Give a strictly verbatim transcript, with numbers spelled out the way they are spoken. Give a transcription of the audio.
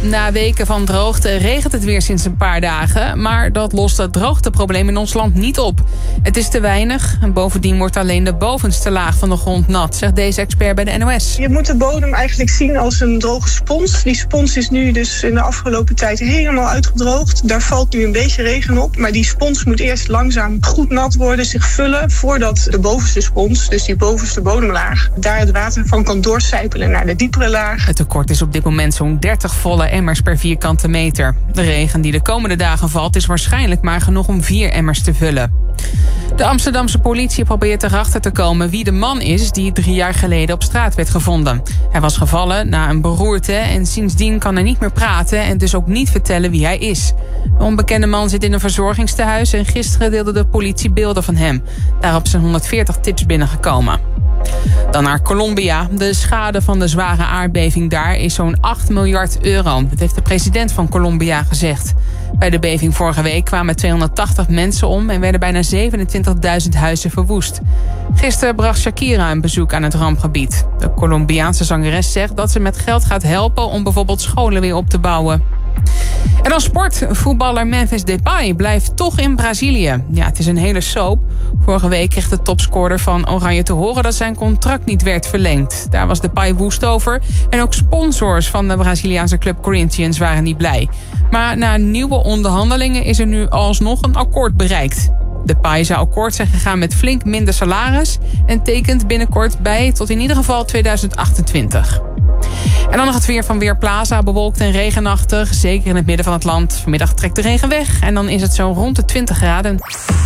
Na weken van droogte regent het weer sinds een paar dagen. Maar dat lost het droogteprobleem in ons land niet op. Het is te weinig en bovendien wordt alleen de bovenste laag van de grond nat, zegt deze expert bij de N O S. Je moet de bodem eigenlijk zien als een droge spons. Die spons is nu dus in de afgelopen tijd helemaal uitgedroogd. Daar valt nu een beetje regen op. Maar die spons moet eerst langzaam goed nat worden, zich vullen, voordat de bovenste spons, dus die bovenste bodemlaag, daar het water van kan doorcijpelen naar de diepere laag. Het tekort is op dit moment zo'n dertig volle emmers per vierkante meter. De regen die de komende dagen valt is waarschijnlijk maar genoeg om vier emmers te vullen. De Amsterdamse politie probeert erachter te komen wie de man is die drie jaar geleden op straat werd gevonden. Hij was gevallen na een beroerte en sindsdien kan hij niet meer praten en dus ook niet vertellen wie hij is. De onbekende man zit in een verzorgingstehuis en gisteren deelde de politie beelden van hem. Daarop zijn honderdveertig tips binnengekomen. Dan naar Colombia. De schade van de zware aardbeving daar is zo'n acht miljard euro. Dat heeft de president van Colombia gezegd. Bij de beving vorige week kwamen tweehonderdtachtig mensen om en werden bijna zevenentwintigduizend huizen verwoest. Gisteren bracht Shakira een bezoek aan het rampgebied. De Colombiaanse zangeres zegt dat ze met geld gaat helpen om bijvoorbeeld scholen weer op te bouwen. En dan sport. Voetballer Memphis Depay blijft toch in Brazilië. Ja, het is een hele soap. Vorige week kreeg de topscorer van Oranje te horen dat zijn contract niet werd verlengd. Daar was Depay woest over. En ook sponsors van de Braziliaanse club Corinthians waren niet blij. Maar na nieuwe onderhandelingen is er nu alsnog een akkoord bereikt. Depay zou akkoord zijn gegaan met flink minder salaris en tekent binnenkort bij tot in ieder geval tweeduizend achtentwintig. En dan nog het weer van Weerplaza, bewolkt en regenachtig. Zeker in het midden van het land. Vanmiddag trekt de regen weg en dan is het zo rond de twintig graden.